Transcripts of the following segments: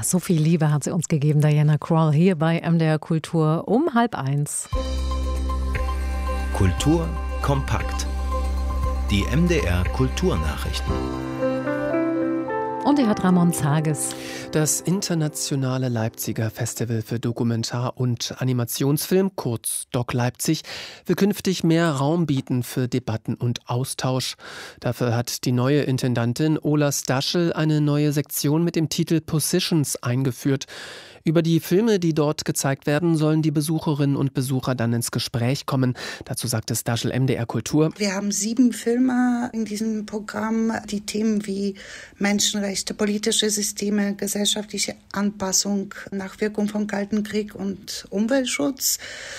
Ja, so viel Liebe hat sie uns gegeben, Diana Krall, hier bei MDR Kultur um 12:30. Kultur kompakt. Die MDR Kulturnachrichten. Und er hat Ramon Zages. Das internationale Leipziger Festival für Dokumentar- und Animationsfilm, kurz DOC Leipzig, will künftig mehr Raum bieten für Debatten und Austausch. Dafür hat die neue Intendantin Ola Staschel eine neue Sektion mit dem Titel Positions eingeführt. Über die Filme, die dort gezeigt werden, sollen die Besucherinnen und Besucher dann ins Gespräch kommen. Dazu sagte Staschel MDR Kultur. Wir haben 7 Filme in diesem Programm, die Themen wie Menschenrechte, politische Systeme, gesellschaftliche Anpassung nach Wirkung vom Kalten Krieg und Umweltschutz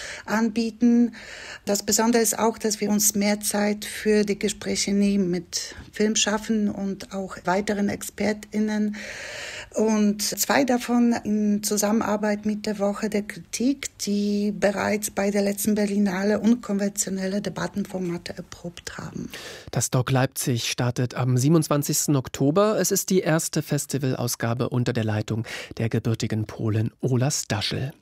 anbieten. Das Besondere ist auch, dass wir uns mehr Zeit für die Gespräche nehmen mit Filmschaffenden und auch weiteren ExpertInnen. Und 2 davon in Zusammenarbeit mit der Woche der Kritik, die bereits bei der letzten Berlinale unkonventionelle Debattenformate erprobt haben. Das DOC Leipzig startet am 27. Oktober. Es ist die erste Festivalausgabe unter der Leitung der gebürtigen Polin Ola Staschel.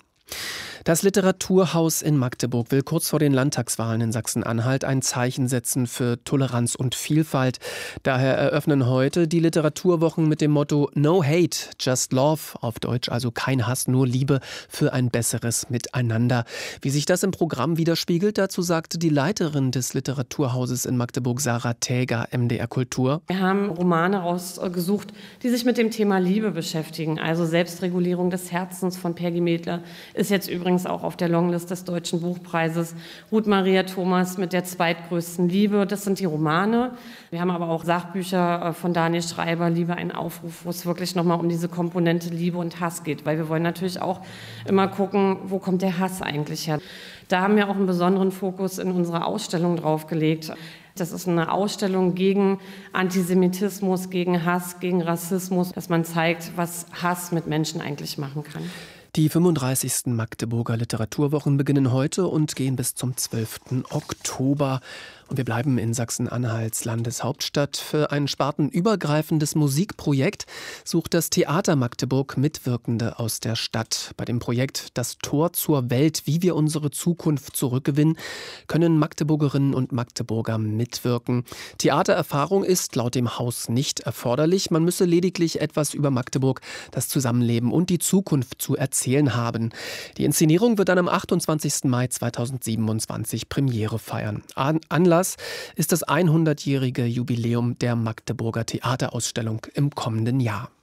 Das Literaturhaus in Magdeburg will kurz vor den Landtagswahlen in Sachsen-Anhalt ein Zeichen setzen für Toleranz und Vielfalt. Daher eröffnen heute die Literaturwochen mit dem Motto No Hate, Just Love, auf Deutsch also kein Hass, nur Liebe für ein besseres Miteinander. Wie sich das im Programm widerspiegelt, dazu sagte die Leiterin des Literaturhauses in Magdeburg, Sarah Täger, MDR Kultur. Wir haben Romane rausgesucht, die sich mit dem Thema Liebe beschäftigen. Also Selbstregulierung des Herzens von Peggy Medler ist jetzt übrigens auch auf der Longlist des Deutschen Buchpreises. Ruth Maria Thomas mit der zweitgrößten Liebe, das sind die Romane. Wir haben aber auch Sachbücher von Daniel Schreiber, Liebe, ein Aufruf, wo es wirklich nochmal um diese Komponente Liebe und Hass geht. Weil wir wollen natürlich auch immer gucken, wo kommt der Hass eigentlich her. Da haben wir auch einen besonderen Fokus in unserer Ausstellung drauf gelegt. Das ist eine Ausstellung gegen Antisemitismus, gegen Hass, gegen Rassismus, dass man zeigt, was Hass mit Menschen eigentlich machen kann. Die 35. Magdeburger Literaturwochen beginnen heute und gehen bis zum 12. Oktober. Und wir bleiben in Sachsen-Anhalts Landeshauptstadt. Für ein spartenübergreifendes Musikprojekt sucht das Theater Magdeburg Mitwirkende aus der Stadt. Bei dem Projekt Das Tor zur Welt, wie wir unsere Zukunft zurückgewinnen, können Magdeburgerinnen und Magdeburger mitwirken. Theatererfahrung ist laut dem Haus nicht erforderlich. Man müsse lediglich etwas über Magdeburg, das Zusammenleben und die Zukunft zu erzählen haben. Die Inszenierung wird dann am 28. Mai 2027 Premiere feiern. Anlass ist das 100-jährige Jubiläum der Magdeburger Theaterausstellung im kommenden Jahr.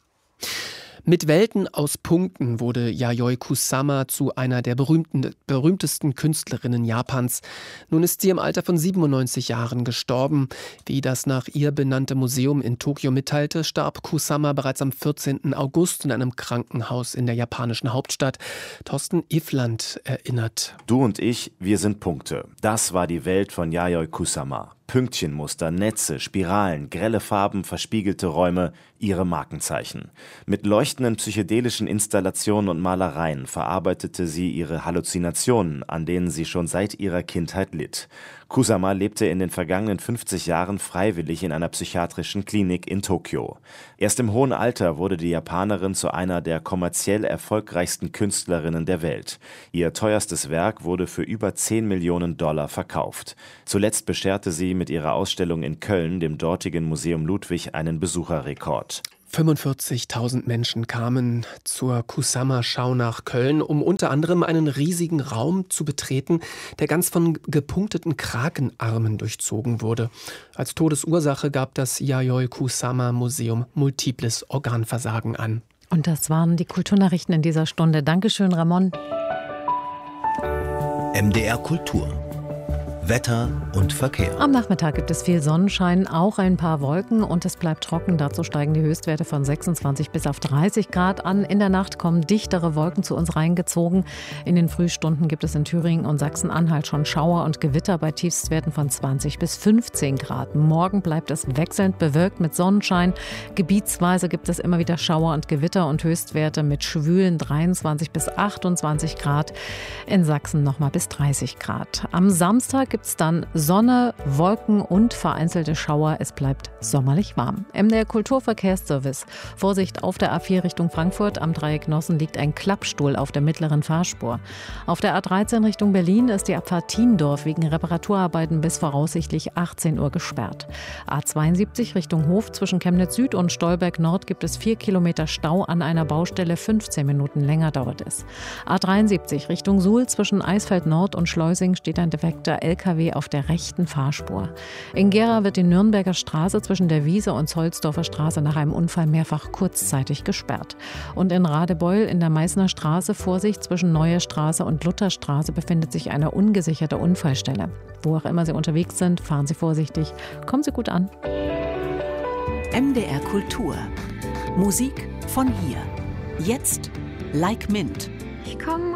Mit Welten aus Punkten wurde Yayoi Kusama zu einer der berühmtesten Künstlerinnen Japans. Nun ist sie im Alter von 97 Jahren gestorben. Wie das nach ihr benannte Museum in Tokio mitteilte, starb Kusama bereits am 14. August in einem Krankenhaus in der japanischen Hauptstadt. Thorsten Ifland erinnert. Du und ich, wir sind Punkte. Das war die Welt von Yayoi Kusama. Pünktchenmuster, Netze, Spiralen, grelle Farben, verspiegelte Räume, ihre Markenzeichen. Mit leuchtenden psychedelischen Installationen und Malereien verarbeitete sie ihre Halluzinationen, an denen sie schon seit ihrer Kindheit litt. Kusama lebte in den vergangenen 50 Jahren freiwillig in einer psychiatrischen Klinik in Tokio. Erst im hohen Alter wurde die Japanerin zu einer der kommerziell erfolgreichsten Künstlerinnen der Welt. Ihr teuerstes Werk wurde für über 10 Millionen Dollar verkauft. Zuletzt bescherte sie mit ihrer Ausstellung in Köln, dem dortigen Museum Ludwig, einen Besucherrekord. 45.000 Menschen kamen zur Kusama-Schau nach Köln, um unter anderem einen riesigen Raum zu betreten, der ganz von gepunkteten Krakenarmen durchzogen wurde. Als Todesursache gab das Yayoi Kusama Museum multiples Organversagen an. Und das waren die Kulturnachrichten in dieser Stunde. Dankeschön, Ramon. MDR Kultur. Wetter und Verkehr. Am Nachmittag gibt es viel Sonnenschein, auch ein paar Wolken und es bleibt trocken. Dazu steigen die Höchstwerte von 26 bis auf 30 Grad an. In der Nacht kommen dichtere Wolken zu uns reingezogen. In den Frühstunden gibt es in Thüringen und Sachsen-Anhalt schon Schauer und Gewitter bei Tiefstwerten von 20 bis 15 Grad. Morgen bleibt es wechselnd bewölkt mit Sonnenschein. Gebietsweise gibt es immer wieder Schauer und Gewitter und Höchstwerte mit schwülen 23 bis 28 Grad. In Sachsen nochmal bis 30 Grad. Am Samstag gibt gibt es dann Sonne, Wolken und vereinzelte Schauer. Es bleibt sommerlich warm. MDR Kulturverkehrsservice. Vorsicht auf der A4 Richtung Frankfurt. Am Dreieck Nossen liegt ein Klappstuhl auf der mittleren Fahrspur. Auf der A13 Richtung Berlin ist die Abfahrt Tiendorf wegen Reparaturarbeiten bis voraussichtlich 18 Uhr gesperrt. A72 Richtung Hof zwischen Chemnitz Süd und Stolberg Nord gibt es 4 Kilometer Stau an einer Baustelle. 15 Minuten länger dauert es. A73 Richtung Suhl zwischen Eisfeld Nord und Schleusing steht ein defekter LKW auf der rechten Fahrspur. In Gera wird die Nürnberger Straße zwischen der Wiese und Zollsdorfer Straße nach einem Unfall mehrfach kurzzeitig gesperrt. Und in Radebeul in der Meißner Straße, Vorsicht, zwischen Neue Straße und Lutherstraße befindet sich eine ungesicherte Unfallstelle. Wo auch immer Sie unterwegs sind, fahren Sie vorsichtig. Kommen Sie gut an. MDR Kultur. Musik von hier. Jetzt Like Mint. Ich komme